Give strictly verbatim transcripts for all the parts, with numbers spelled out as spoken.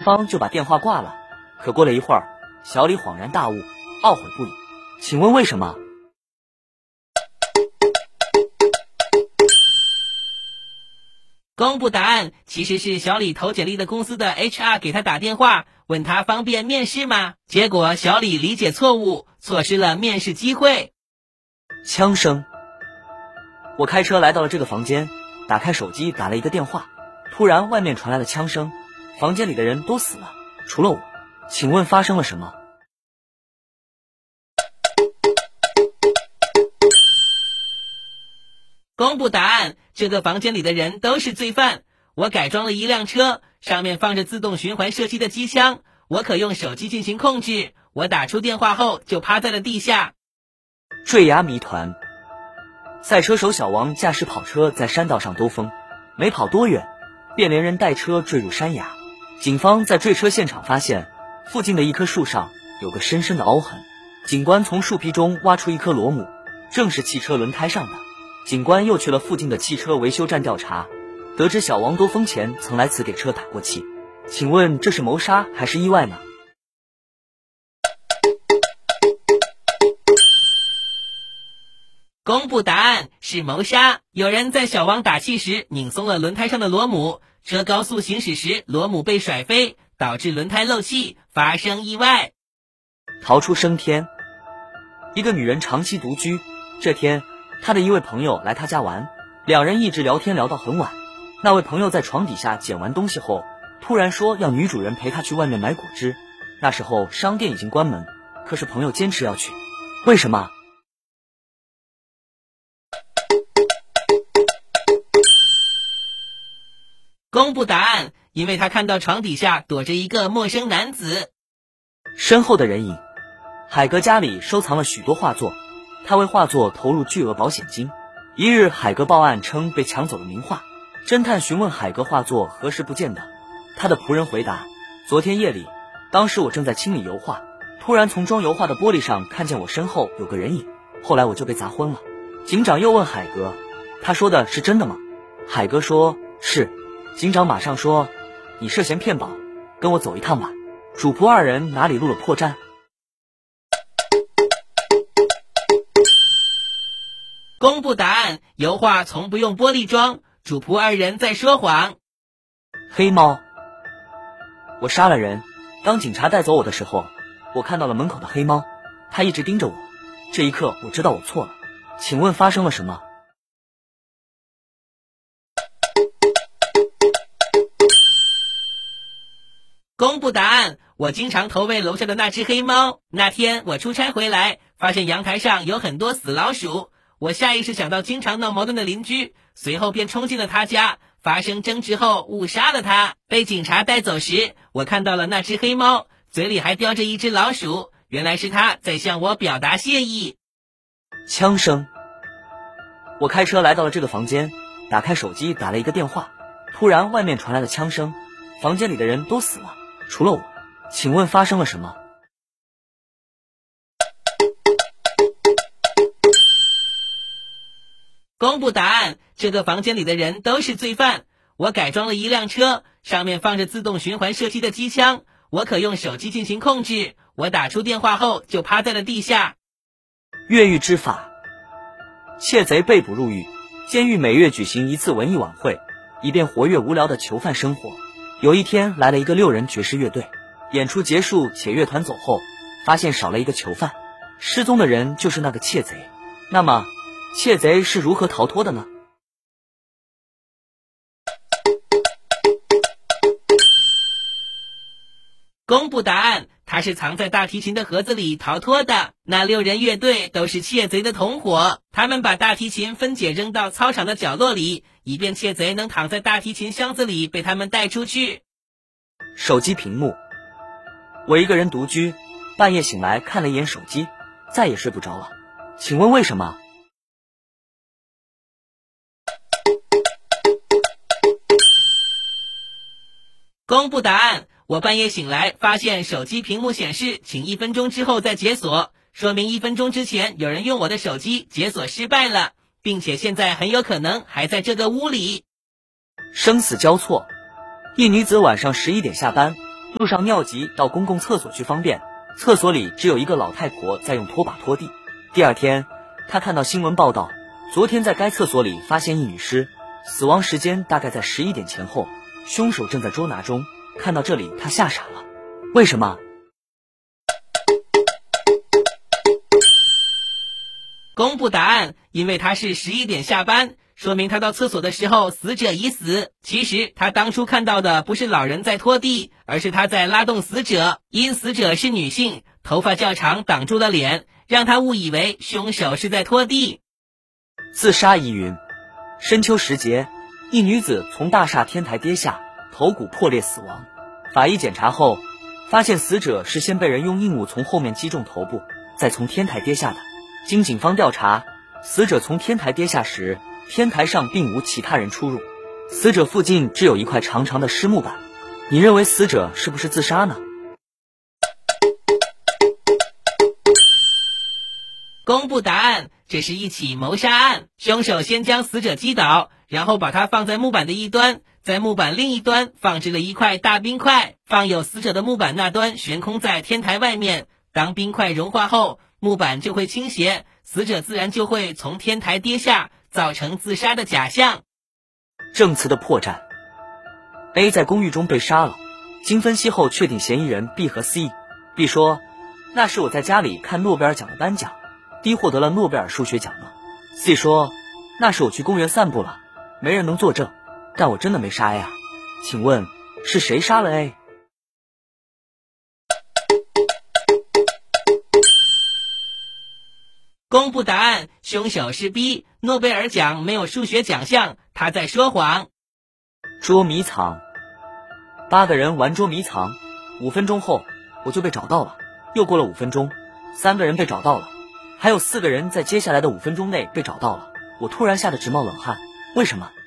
方就把电话挂了。可过了一会儿，小李恍然大悟，懊悔不已。请问为什么？ 公布答案，其实是小李投简历的公司的 H R 给他打电话，问他方便面试吗？结果小李理解错误，错失了面试机会。 枪声。我开车来到了这个房间，打开手机打了一个电话，突然外面传来了枪声，房间里的人都死了，除了我。请问发生了什么？ 公布答案，这个房间里的人都是罪犯。我改装了一辆车，上面放着自动循环射击的机枪，我可用手机进行控制。我打出电话后就趴在了地下。 坠崖谜团。赛车手小王驾驶跑车在山道上兜风，没跑多远，便连人带车坠入山崖。警方在坠车现场发现，附近的一棵树上有个深深的凹痕。警官从树皮中挖出一颗螺母，正是汽车轮胎上的。警官又去了附近的汽车维修站调查，得知小王兜风前曾来此给车打过气。请问这是谋杀还是意外呢？ 公布答案，是谋杀。有人在小王打气时拧松了轮胎上的螺母，车高速行驶时螺母被甩飞，导致轮胎漏气，发生意外。 逃出升天。一个女人长期独居，这天她的一位朋友来她家玩，两人一直聊天聊到很晚。那位朋友在床底下捡完东西后，突然说要女主人陪他去外面买果汁。那时候商店已经关门，可是朋友坚持要去，为什么？ 公布答案，因为他看到床底下躲着一个陌生男子。 身后的人影。海格家里收藏了许多画作，他为画作投入巨额保险金。一日，海格报案称被抢走了名画。侦探询问海格画作何时不见的，他的仆人回答：昨天夜里，当时我正在清理油画，突然从装油画的玻璃上看见我身后有个人影，后来我就被砸昏了。警长又问海格，他说的是真的吗？海格说是。警长马上说，你涉嫌骗保，跟我走一趟吧。主仆二人哪里露了破绽？ 公布答案，油画从不用玻璃装，主仆二人在说谎。 黑猫。我杀了人，当警察带走我的时候，我看到了门口的黑猫，它一直盯着我。这一刻我知道我错了。请问发生了什么？ 公布答案，我经常投喂楼下的那只黑猫。那天我出差回来，发现阳台上有很多死老鼠，我下意识想到经常闹矛盾的邻居，随后便冲进了他家，发生争执后误杀了他。被警察带走时，我看到了那只黑猫，嘴里还叼着一只老鼠，原来是他在向我表达谢意。 枪声。我开车来到了这个房间，打开手机打了一个电话，突然外面传来了枪声，房间里的人都死了，除了我。请问发生了什么？ 公布答案，这个房间里的人都是罪犯。我改装了一辆车，上面放着自动循环射击的机枪，我可用手机进行控制。我打出电话后就趴在了地下。 越狱之法。窃贼被捕入狱，监狱每月举行一次文艺晚会，以便活跃无聊的囚犯生活。有一天来了一个六人爵士乐队，演出结束且乐团走后，发现少了一个囚犯，失踪的人就是那个窃贼。那么窃贼是如何逃脱的呢？ 公布答案，他是藏在大提琴的盒子里逃脱的。那六人乐队都是窃贼的同伙，他们把大提琴分解扔到操场的角落里，以便窃贼能躺在大提琴箱子里被他们带出去。 手机屏幕。我一个人独居，半夜醒来看了一眼手机，再也睡不着了。请问为什么？ 公布答案，我半夜醒来发现手机屏幕显示请一分钟之后再解锁，说明一分钟之前有人用我的手机解锁失败了，并且现在很有可能还在这个屋里。 生死交错。一女子晚上十一点下班， 路上尿急到公共厕所去方便，厕所里只有一个老太婆在用拖把拖地。第二天，他看到新闻报道，昨天在该厕所里发现一女尸，死亡时间大概在十一点前后，凶手正在捉拿中。看到这里，他吓傻了。为什么？ 公布答案，因为他是十一点下班，说明他到厕所的时候死者已死。其实他当初看到的不是老人在拖地，而是他在拉动死者。因死者是女性，头发较长挡住了脸，让他误以为凶手是在拖地。 自杀疑云。深秋时节，一女子从大厦天台跌下，头骨破裂死亡。法医检查后发现死者是先被人用硬物从后面击中头部，再从天台跌下的。经警方调查，死者从天台跌下时，天台上并无其他人出入，死者附近只有一块长长的湿木板。你认为死者是不是自杀呢？ 公布答案，这是一起谋杀案。凶手先将死者击倒，然后把他放在木板的一端，在木板另一端放置了一块大冰块，放有死者的木板那端悬空在天台外面。当冰块融化后，木板就会倾斜，死者自然就会从天台跌下，造成自杀的假象。 证词的破绽。 A 在公寓中被杀了，经分析后确定嫌疑人 B 和 C。 B 说，那是我在家里看诺贝尔奖的颁奖， D 获得了诺贝尔数学奖呢。 C 说，那是我去公园散步了，没人能作证，但我真的没杀 A 啊。请问是谁杀了 A？ 公布答案，凶手是 B， 诺贝尔奖没有数学奖项，他在说谎。 捉迷藏。八个人玩捉迷藏，五分钟后我就被找到了。又过了五分钟，三个人被找到了，还有四个人在接下来的五分钟内被找到了。我突然吓得直冒冷汗，为什么？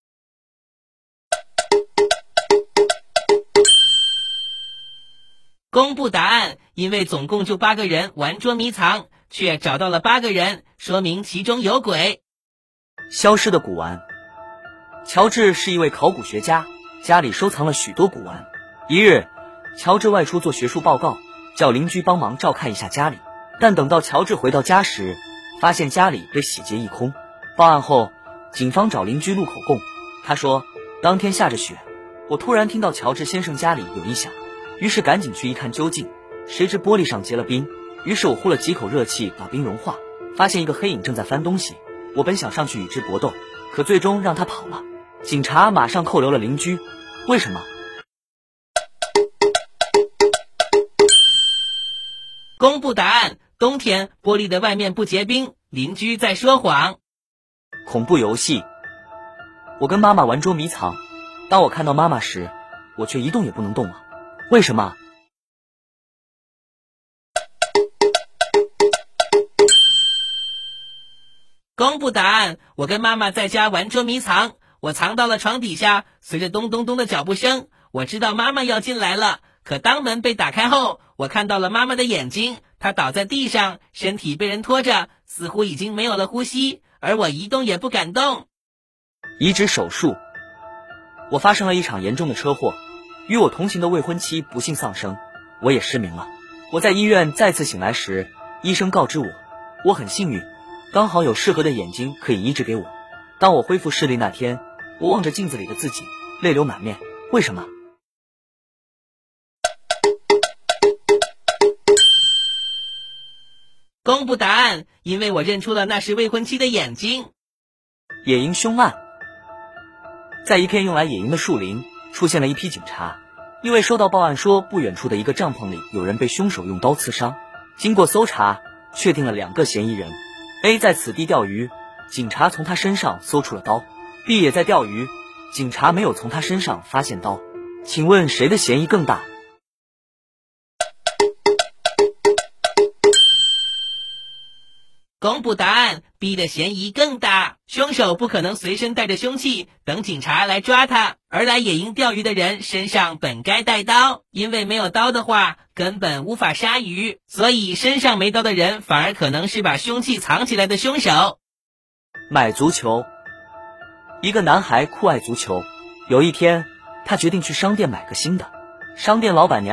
公布答案，因为总共就八个人玩捉迷藏，却找到了八个人，说明其中有鬼。 消失的古玩。乔治是一位考古学家，家里收藏了许多古玩。一日，乔治外出做学术报告，叫邻居帮忙照看一下家里。但等到乔治回到家时，发现家里被洗劫一空。报案后，警方找邻居录口供。他说，当天下着雪，我突然听到乔治先生家里有异响，于是赶紧去一看究竟，谁知玻璃上结了冰。于是我呼了几口热气把冰融化，发现一个黑影正在翻东西。我本想上去与之搏斗，可最终让他跑了。警察马上扣留了邻居，为什么？ 公布答案，冬天玻璃的外面不结冰，邻居在说谎。 恐怖游戏。我跟妈妈玩捉迷藏，当我看到妈妈时，我却一动也不能动了，为什么？ 公布答案，我跟妈妈在家玩捉迷藏，我藏到了床底下，随着咚咚咚的脚步声，我知道妈妈要进来了。可当门被打开后，我看到了妈妈的眼睛，她倒在地上，身体被人拖着，似乎已经没有了呼吸，而我一动也不敢动。 移植手术。我发生了一场严重的车祸，与我同行的未婚妻不幸丧生，我也失明了。我在医院再次醒来时，医生告知我，我很幸运，刚好有适合的眼睛可以移植给我。当我恢复视力那天，我望着镜子里的自己，泪流满面，为什么？ 公布答案，因为我认出了那是未婚妻的眼睛。 野营凶案。在一片用来野营的树林，出现了一批警察，因为收到报案说不远处的一个帐篷里有人被凶手用刀刺伤。经过搜查，确定了两个嫌疑人。 A 在此地钓鱼，警察从他身上搜出了刀。 B 也在钓鱼，警察没有从他身上发现刀。请问谁的嫌疑更大？ 公布答案 ，B 的嫌疑更大。凶手不可能随身带着凶器等警察来抓他，而来野营钓鱼的人身上本该带刀，因为没有刀的话根本无法杀鱼，所以身上没刀的人反而可能是把凶器藏起来的凶手。 买足球。一个男孩酷爱足球，有一天他决定去商店买个新的， 商店老板娘